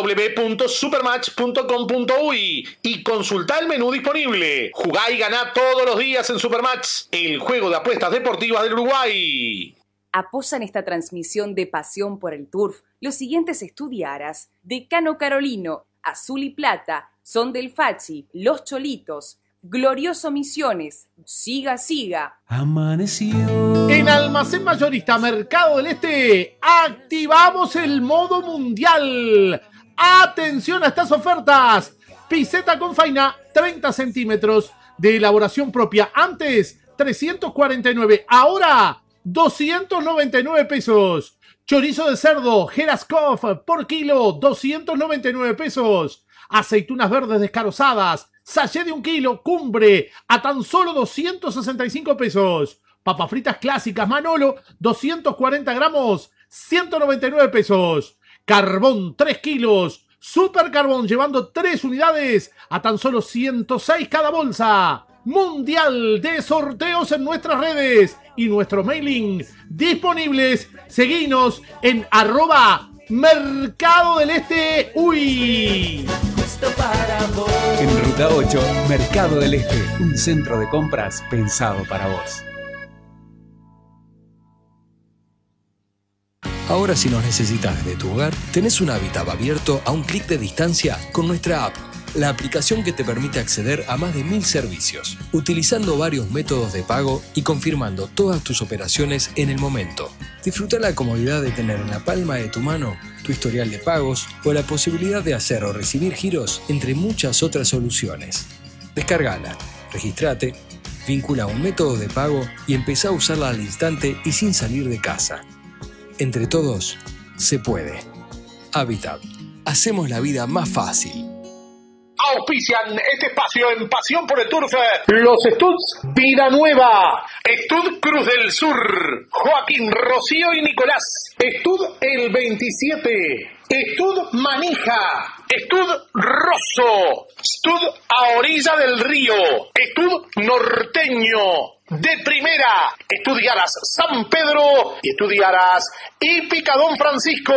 www.supermatch.com.uy y consultá el menú disponible. Jugá y ganá todos los días en Supermatch, el juego de apuestas deportivas del Uruguay.
Apoyan esta transmisión de Pasión por el Turf los siguientes estudiaras: Decano Carolino, Azul y Plata, Son del Fachi, Los Cholitos, Glorioso Misiones, Siga Siga.
Amaneció.
En Almacén Mayorista Mercado del Este activamos el modo mundial. Atención a estas ofertas. Piseta con faina 30 centímetros de elaboración propia. Antes 349, ahora 299 pesos. Chorizo de cerdo Geraskov por kilo, 299 pesos. Aceitunas verdes descarozadas, sachet de 1 kilo, Cumbre, a tan solo 265 pesos. Papas fritas clásicas Manolo, 240 gramos, 199 pesos. Carbón 3 kilos, Super Carbón llevando 3 unidades, a tan solo 106 cada bolsa. Mundial de sorteos en nuestras redes y nuestro mailing disponibles. Seguinos en @Mercado del Este UI.
En Ruta 8, Mercado del Este, un centro de compras pensado para vos.
Ahora si nos necesitas de tu hogar, tenés un hábitat abierto a un clic de distancia con nuestra app. La aplicación que te permite acceder a más de 1000 servicios, utilizando varios métodos de pago y confirmando todas tus operaciones en el momento. Disfruta la comodidad de tener en la palma de tu mano tu historial de pagos o la posibilidad de hacer o recibir giros, entre muchas otras soluciones. Descárgala, regístrate, vincula un método de pago y empezá a usarla al instante y sin salir de casa. Entre todos, se puede. Habitat. Hacemos la vida más fácil.
Auspician este espacio en Pasión por el Turf los Studs Vida Nueva, Stud Cruz del Sur, Joaquín, Rocío y Nicolás, Stud El 27, Stud Manija, Stud Rosso, Stud a orilla del río, Stud Norteño. De primera, estudiarás San Pedro y estudiarás Hípica Don Francisco.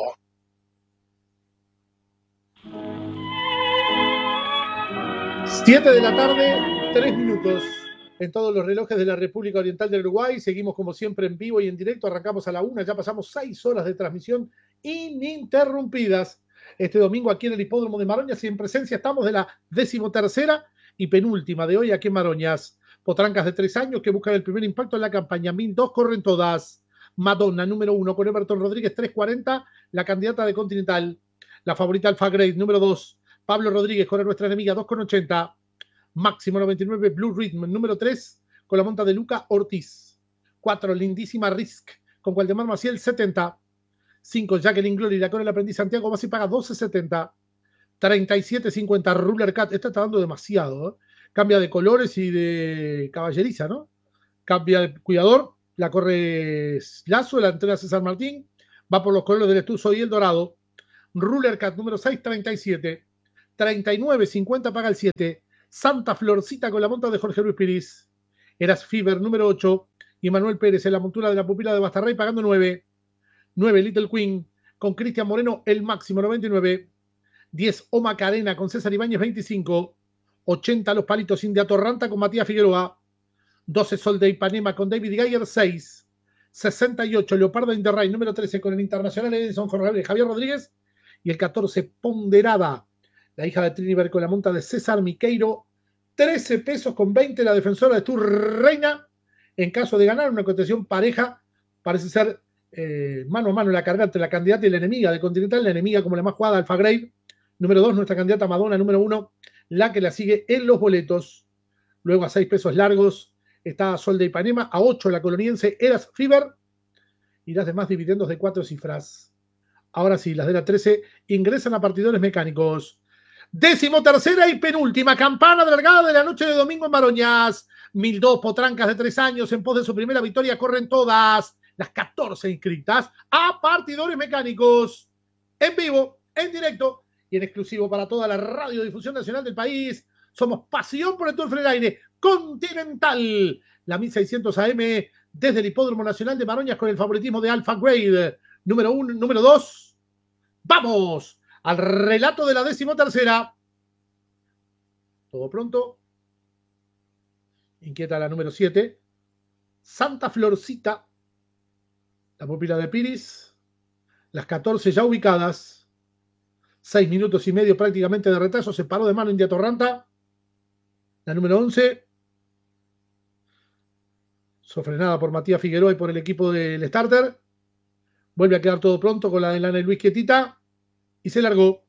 7 de la tarde, 3 minutos en todos los relojes de la República Oriental del Uruguay. Seguimos como siempre en vivo y en directo. Arrancamos a la 1, ya pasamos 6 horas de transmisión ininterrumpidas. Este domingo aquí en el Hipódromo de Maroñas y en presencia estamos de la 13ª y penúltima de hoy aquí en Maroñas. Potrancas de 3 años que buscan el primer impacto en la campaña. 1002 corren todas. Madonna, número 1, con Everton Rodríguez, 340, la candidata de Continental. La favorita Alfa Grade, número 2. Pablo Rodríguez con nuestra enemiga, 2,80. Máximo 99, Blue Rhythm, número 3, con la monta de Luca Ortiz. 4, Lindísima Risk, con Waldemar Maciel, 70. 5 Jacqueline Glory, la con el aprendiz Santiago Bassi paga 12.70. 37.50 Ruler Cat. Esta está dando demasiado, ¿eh? Cambia de colores y de caballeriza, ¿no? Cambia de cuidador, la corre Lazo, la entrega César Martín, va por los colores del Estuzo y el Dorado. Ruler Cat número 6, 37. 39.50 paga el 7. Santa Florcita con la monta de Jorge Luis Piris. Eras Fever número 8. Y Manuel Pérez en la montura de la pupila de Bastarrey pagando 9. 9 Little Queen con Cristian Moreno el máximo 99. 10 O Macarena con César Ibáñez 25. 80 Los Palitos India Torranta con Matías Figueroa. 12 Sol de Ipanema con David Gayer 6. 68 Leopardo Interray número 13 con el internacional Edison Jorge Javier Rodríguez. Y el 14 Ponderada, la hija de Triniver con la monta de César Miqueiro. 13 pesos con 20 la defensora de Reina. En caso de ganar una cotización pareja, parece ser mano a mano la carrera entre la candidata y la enemiga de Continental, la enemiga como la más jugada, Alfa Grade. Número 2, nuestra candidata Madonna, número 1, la que la sigue en los boletos. Luego a 6 pesos largos está Sol de Ipanema, a 8 la coloniense Eras Fever y las demás dividendos de 4 cifras. Ahora sí, las de la 13 ingresan a partidores mecánicos. 13ª y penúltima campana de largada de la noche de domingo en Maroñas. 1002 potrancas de 3 años en pos de su primera victoria corren todas. Las 14 inscritas a partidores mecánicos. En vivo, en directo y en exclusivo para toda la radiodifusión nacional del país. Somos pasión por el Tour Freire Continental. La 1600 AM desde el Hipódromo Nacional de Maroñas con el favoritismo de Alfa Grade. Número 1, número 2. ¡Vamos! Al relato de la 13ª. Todo pronto. Inquieta la número 7. Santa Florcita. La pupila de Piris. Las 14 ya ubicadas. 6 minutos y medio prácticamente de retraso. Se paró de mano India Torranta. La número 11. Sofrenada por Matías Figueroa y por el equipo del starter. Vuelve a quedar todo pronto con la de Lana Luis quietita. Y se largó.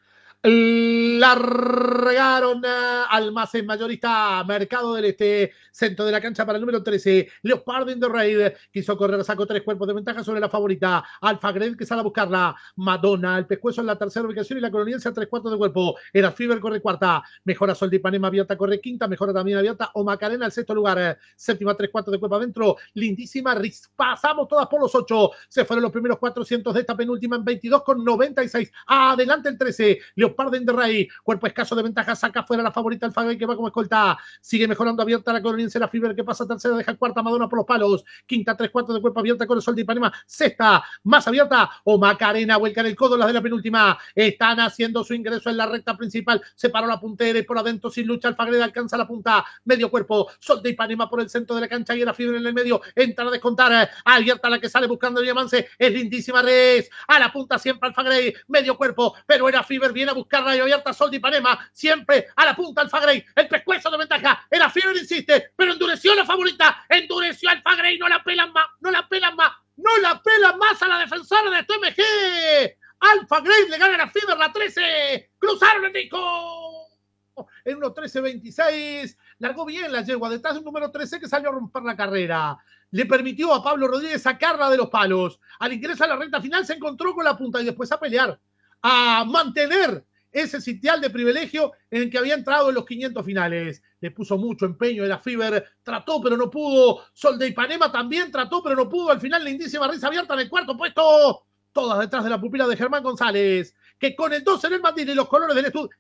Largaron Almacén Mayorista, Mercado del Este, centro de la cancha para el número 13, Leopardo in the Raid, quiso correr, sacó 3 cuerpos de ventaja sobre la favorita, Alfa Grade que sale a buscarla, Madonna, el pescuezo en la tercera ubicación y la coloniense a 3 cuartos de cuerpo, Era Fever corre cuarta, mejora Sol de Ipanema abierta, corre quinta, mejora también abierta, O Macarena al sexto lugar, séptima 3 cuartos de cuerpo adentro, lindísima Riz, pasamos todas por los 8, se fueron los primeros 400 de esta penúltima en 22,96, adelante el 13, Leopardo in the Raid, cuerpo escaso de ventaja, saca fuera la favorita Alfa Grade que va como escolta, sigue mejorando abierta la coloniense la Fever que pasa tercera, deja cuarta Madonna por los palos, quinta 3 cuartos de cuerpo abierta con el Sol de Ipanema, sexta más abierta, O Macarena vuelca en el codo las de la penúltima, están haciendo su ingreso en la recta principal, se paró la puntera y por adentro sin lucha Alfa Grade alcanza la punta, medio cuerpo, Sol de Ipanema por el centro de la cancha y la Fever en el medio, entra a descontar, abierta la que sale buscando el diamante, es lindísima Res, a la punta siempre Alfa Grade, medio cuerpo, pero Era Fever viene a buscarla y abierta Sol de Ipanema, siempre a la punta Alfa Grade, el pescuezo de ventaja, Era Fever insiste, pero endureció la favorita, endureció Alfa Grade, no la pelan más, no la pelan más, no la pelan más a la defensora de TMG, Alfa Grade le gana a la Fever la 13, cruzaron el disco, en 1.13.26, largó bien la yegua, detrás de un número 13 que salió a romper la carrera, le permitió a Pablo Rodríguez sacarla de los palos, al ingreso a la recta final se encontró con la punta y después a pelear, a mantener ese sitial de privilegio en el que había entrado en los 500 finales. Le puso mucho empeño de la Fever, trató pero no pudo. Sol de Ipanema también trató pero no pudo. Al final lindísima Risa abierta en el cuarto puesto. Todas detrás de la pupila de Germán González, que con el 12 en el mandil y los colores del Estud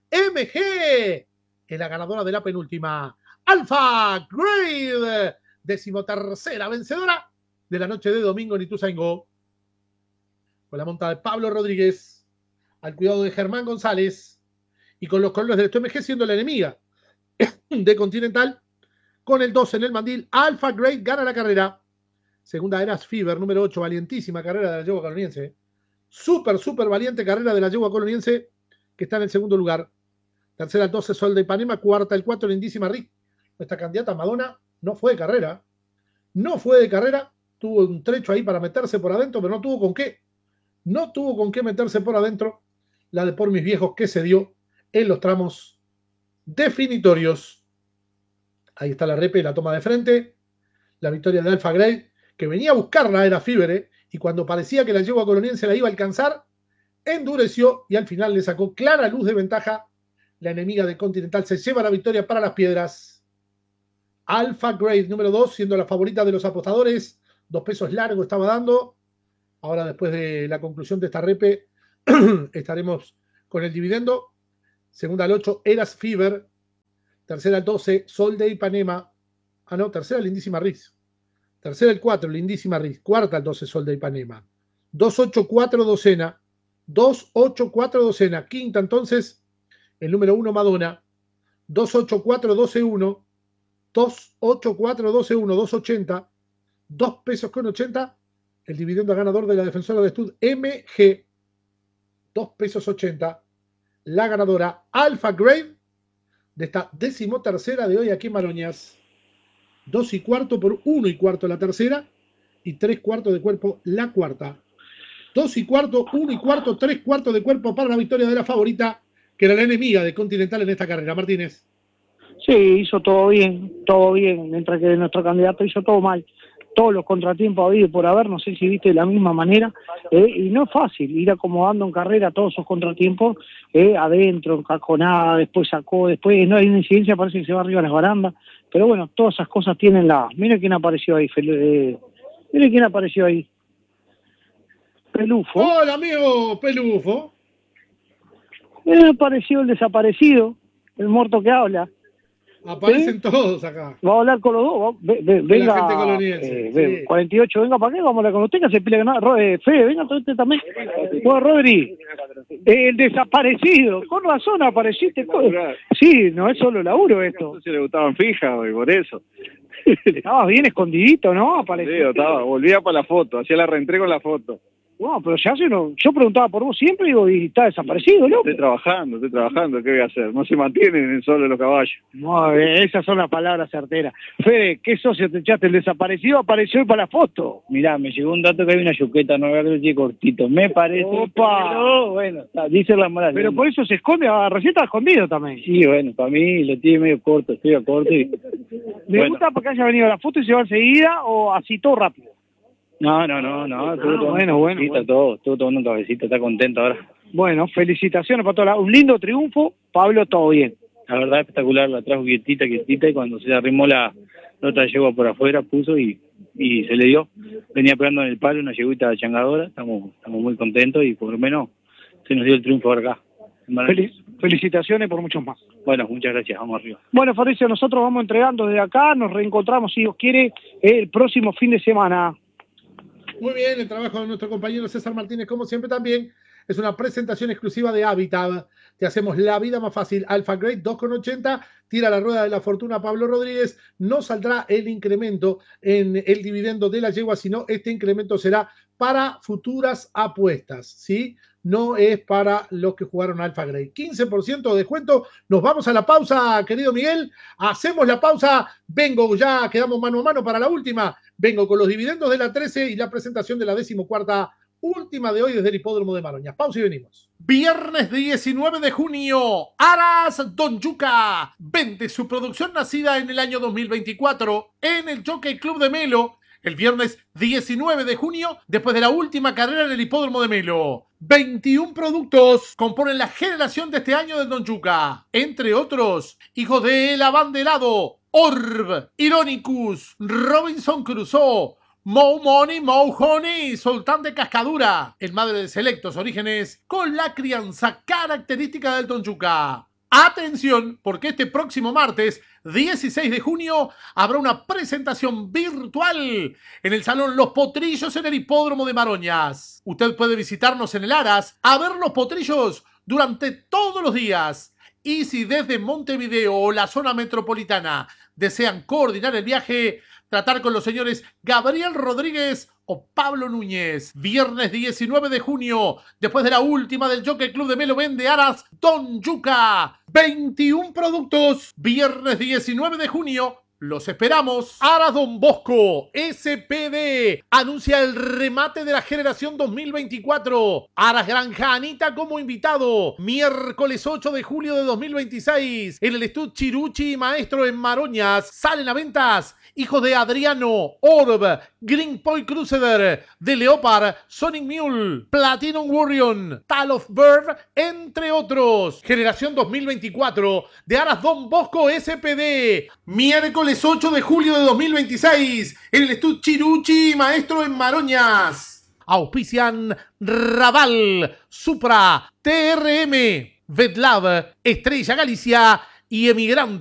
MG es la ganadora de la penúltima. Alfa Grade, 13ª vencedora de la noche de domingo en Ituzaingó. Con la monta de Pablo Rodríguez al cuidado de Germán González y con los colores del MG siendo la enemiga de Continental, con el 12 en el mandil, Alfa Grade gana la carrera. Segunda Eras Fever, número 8, valientísima carrera de la yegua coloniense. Súper valiente carrera de la yegua coloniense que está en el segundo lugar. Tercera el 12 Sol de Ipanema, cuarta el 4 lindísima Rick. Nuestra candidata Madonna no fue de carrera. No fue de carrera, tuvo un trecho ahí para meterse por adentro, pero no tuvo con qué. No tuvo con qué meterse por adentro. La de por mis viejos que se dio en los tramos definitorios. Ahí está la repe, la toma de frente. La victoria de Alfa Grade, que venía a buscarla, Era Fever, y cuando parecía que la yegua coloniense la iba a alcanzar, endureció y al final le sacó clara luz de ventaja. La enemiga de Continental se lleva la victoria para las piedras. Alpha Grade número 2, siendo la favorita de los apostadores. 2 pesos largo estaba dando. Ahora, después de la conclusión de esta repe, estaremos con el dividendo. Segunda al 8, Eras Fever. Tercera al 12, Sol de Ipanema. Ah, no, tercera, Lindísima Riz. Tercera al 4, Lindísima Riz. Cuarta al 12, Sol de Ipanema. 284 docena. 284 docena. Quinta, entonces, el número 1, Madonna. 284 12-1. 284 12-1. 280. 2 pesos con 80. El dividendo ganador de la defensora de Stud MG. 2 pesos 80. La ganadora Alpha Grade de esta 13ª de hoy aquí en Maroñas. 2 1/4 por 1 1/4 la tercera y 3 1/4 de cuerpo la cuarta. 2 1/4, 1 1/4, 3 1/4 de cuerpo para la victoria de la favorita, que era la enemiga de Continental en esta carrera. Martínez.
Sí, hizo todo bien, mientras que nuestro candidato hizo todo mal. Todos los contratiempos habido por haber, no sé si viste de la misma manera, y no es fácil ir acomodando en carrera todos esos contratiempos, adentro, encajonada, después sacó, después no hay una incidencia, parece que se va arriba a las barandas, pero bueno, todas esas cosas tienen la... Mira quién apareció ahí, mira quién apareció ahí. Pelufo.
Hola, amigo Pelufo.
Apareció el desaparecido, el muerto que habla.
Aparecen todos acá.
Va a hablar con los dos. Venga,
la gente coloniense. Sí.
48, venga para acá, vamos a hablar con usted, que se pelea con Fede, venga todo usted también. Bueno, Rodri, el desaparecido, con razón apareciste. Sí, no es solo laburo esto.
Se le gustaban fijas, y por eso.
Estabas bien escondidito, ¿no?
Apareció. Sí, volvía para la foto, hacía la reentrega con la foto.
No, pero ya yo preguntaba por vos siempre y digo, y está desaparecido, ¿no?
Estoy trabajando, ¿qué voy a hacer? No se mantienen solo los caballos.
No, esas son las palabras certeras. Fede, ¿qué socio te echaste? El desaparecido apareció hoy para la foto.
Mirá, me llegó un dato que hay una yuqueta nueva que tiene cortito, me parece.
¡Opa!
Pero, bueno, dice la moral.
Pero por eso se esconde, recién está escondido también.
Sí, bueno, para mí lo tiene medio corto, estoy a corto y...
¿Le gusta porque haya venido la foto y se va enseguida o así todo rápido?
No.
Bueno.
Estuvo tomando un cabecito, está contento ahora.
Bueno, felicitaciones para todos. Un lindo triunfo, Pablo, todo bien.
La verdad espectacular, la trajo quietita, y cuando se arrimó la otra yegua por afuera, puso y se le dio. Venía pegando en el palo una yeguita changadora, estamos muy contentos y por lo menos se nos dio el triunfo ahora acá.
Felicitaciones por muchos más.
Bueno, muchas gracias, vamos arriba.
Bueno, Fabricio, nosotros vamos entregando desde acá, nos reencontramos, si Dios quiere, el próximo fin de semana.
Muy bien, el trabajo de nuestro compañero César Martínez, como siempre también, es una presentación exclusiva de Habitat. Te hacemos la vida más fácil. Alpha Grade 2,80, tira la rueda de la fortuna Pablo Rodríguez. No saldrá el incremento en el dividendo de la yegua, sino este incremento será para futuras apuestas, ¿sí? No es para los que jugaron Alpha Grade. 15% de descuento. Nos vamos a la pausa, querido Miguel. Hacemos la pausa. Vengo, ya quedamos mano a mano para la última. Vengo con los dividendos de la 13 y la presentación de la 14ª última de hoy desde el Hipódromo de Maroñas. Pausa y venimos. Viernes 19 de junio, Aras Don Yuca vende su producción nacida en el año 2024 en el Jockey Club de Melo. El viernes 19 de junio, después de la última carrera en el Hipódromo de Melo. 21 productos componen la generación de este año del Don Yuca. Entre otros, hijos de El Abanderado, Orb, Ironicus, Robinson Crusoe, Mo Money, Mo Honey, Sultán de Cascadura, el madre de selectos orígenes, con la crianza característica del Don Yuca. Atención, porque este próximo martes, 16 de junio, habrá una presentación virtual en el Salón Los Potrillos en el Hipódromo de Maroñas. Usted puede visitarnos en el Aras a ver los potrillos durante todos los días. Y si desde Montevideo o la zona metropolitana desean coordinar el viaje, tratar con los señores Gabriel Rodríguez o Pablo Núñez. Viernes 19 de junio, después de la última del Jockey Club de Melo, vende Aras Don Yuca. 21 productos. Viernes 19 de junio,
Los esperamos. Aras Don Bosco, SPD, anuncia el remate de la generación 2024. Aras Granja Anita como invitado. Miércoles 8 de julio de 2026. En el Estud Chiruchi Maestro en Maroñas. Salen a ventas hijos de Adriano, Orb, Green Point Crusader, de Leopard, Sonic Mule, Platinum Warrior, Tal of Bird, entre otros. Generación 2024 de Aras Don Bosco SPD. Miércoles 8 de julio de 2026 en el Estud Chiruchi Maestro en Maroñas. Auspician Raval, Supra, TRM, Vetlab, Estrella Galicia y Emigrante.